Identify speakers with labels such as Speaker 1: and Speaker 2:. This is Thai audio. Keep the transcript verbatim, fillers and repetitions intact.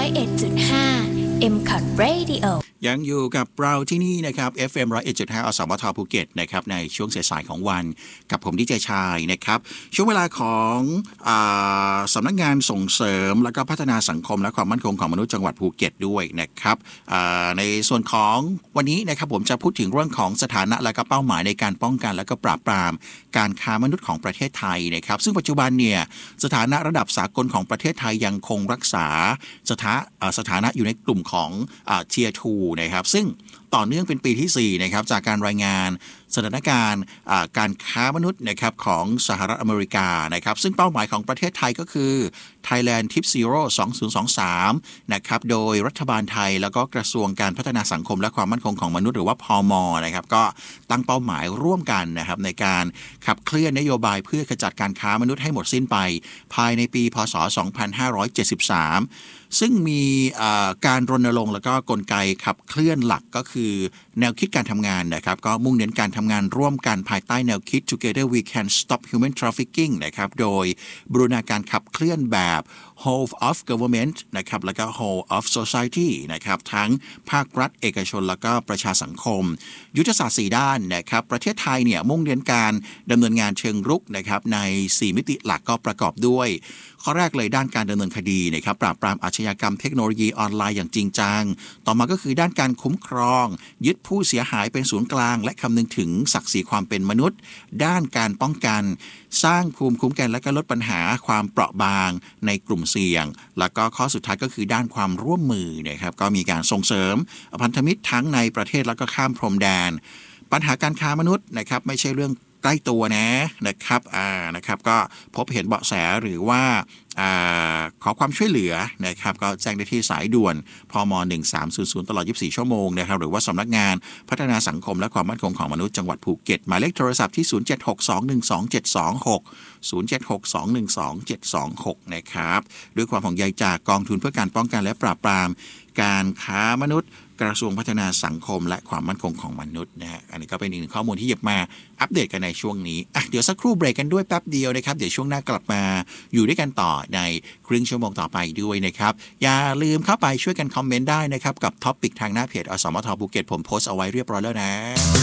Speaker 1: อยเอ็ดจุดห้า เอ็ม คอท Radio
Speaker 2: ยังอยู่กับเราที่นี่นะครับ เอฟ เอ็ม หนึ่งร้อยเอ็ดจุดห้า อสมทภูเก็ตนะครับในช่วงสายๆของวันกับผมดีเจชายนะครับช่วงเวลาของอ่าสำนักงานส่งเสริมและก็พัฒนาสังคมและความมั่นคงของมนุษย์จังหวัดภูเก็ตด้วยนะครับอ่าในส่วนของวันนี้นะครับผมจะพูดถึงเรื่องของสถานะและก็เป้าหมายในการป้องกันและก็ปราบปรามการค้ามนุษย์ของประเทศไทยนะครับซึ่งปัจจุบันเนี่ยสถานะระดับสากลของประเทศไทยยังคงรักษาสถาสถานะอยู่ในกลุ่มของอ่า Tier ทูนะครับซึ่งต่อเนื่องเป็นปีที่สี่นะครับจากการรายงานสถานการณ์การค้ามนุษย์นะครับของสหรัฐอเมริกานะครับซึ่งเป้าหมายของประเทศไทยก็คือ Thailand Tip Zero สองพันยี่สิบสามนะครับโดยรัฐบาลไทยแล้วก็กระทรวงการพัฒนาสังคมและความมั่นคงของมนุษย์หรือว่าพม.นะครับก็ตั้งเป้าหมายร่วมกันนะครับในการขับเคลื่อนนโยบายเพื่อขจัดการค้ามนุษย์ให้หมดสิ้นไปภายในปีพ.ศ. สองพันห้าร้อยเจ็ดสิบสามซึ่งมีการรณรงค์แล้วก็กลไกขับเคลื่อนหลักก็คือแนวคิดการทำงานนะครับก็มุ่งเน้นการทำงานร่วมกันภายใต้แนวคิด Together we can stop human trafficking นะครับโดยบูรณาการขับเคลื่อนแบบ whole of government นะครับแล้วก็ whole of society นะครับทั้งภาครัฐเอกชนแล้วก็ประชาสังคมยุทธศาสตร์สี่ด้านนะครับประเทศไทยเนี่ยมุ่งเน้นการดำเนินงานเชิงรุกนะครับในสี่มิติหลักก็ประกอบด้วยข้อแรกเลยด้านการดำเนินคดีนะครับปราบปรามอาชญากรรมเทคโนโลยีออนไลน์อย่างจริงจังต่อมาก็คือด้านการคุ้มครองยึดผู้เสียหายเป็นศูนย์กลางและคำนึงถึงศักดิ์ศรีความเป็นมนุษย์ด้านการป้องกันสร้างภูมิคุ้มกันและก็ลดปัญหาความเปราะบางในกลุ่มเสี่ยงแล้วก็ข้อสุดท้ายก็คือด้านความร่วมมือนะครับก็มีการส่งเสริมพันธมิตรทั้งในประเทศแล้วก็ข้ามพรมแดนปัญหาการค้ามนุษย์นะครับไม่ใช่เรื่องใกล้ตัวนะนะครับอ่านะครับก็พบเห็นเบาะแสหรือว่าอ่าขอความช่วยเหลือนะครับก็แจ้งได้ที่สายด่วนพมหนึ่งสามศูนย์ศูนย์ตลอดยี่สิบสี่ชั่วโมงนะครับหรือว่าสำนักงานพัฒนาสังคมและความมั่นคงของมนุษย์จังหวัดภูเก็ตหมายเลขโทรศัพท์ที่ศูนย์ เจ็ด หก สอง หนึ่ง สอง เจ็ด สอง หก ศูนย์ เจ็ด หก สอง หนึ่ง สอง เจ็ด สอง หกนะครับด้วยความห่วงใยจากกองทุนเพื่อการป้องกันและปราบปรามการค้ามนุษย์กระทรวงพัฒนาสังคมและความมั่นคงของมนุษย์นะฮะอันนี้ก็เป็นอีกหนึ่งข้อมูลที่หยิบมาอัปเดตกันในช่วงนี้อ่ะเดี๋ยวสักครู่เบรกกันด้วยแป๊บเดียวนะครับเดี๋ยวช่วงหน้ากลับมาอยู่ด้วยกันต่อในครึ่งชั่วโมงต่อไปด้วยนะครับอย่าลืมเข้าไปช่วยกันคอมเมนต์ได้นะครับกับท็อปปิกทางหน้าเพจอสมทภูเก็ตผมโพสต์เอาไว้เรียบร้อยแล้วนะ